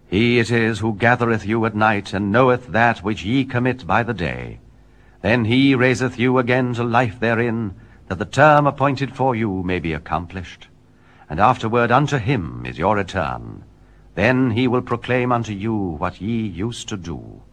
He it is who gathereth you at night, and knoweth that which ye commit by the day. Then he raiseth you again to life therein, that the term appointed for you may be accomplished. And afterward unto him is your return. Then he will proclaim unto you what ye used to do.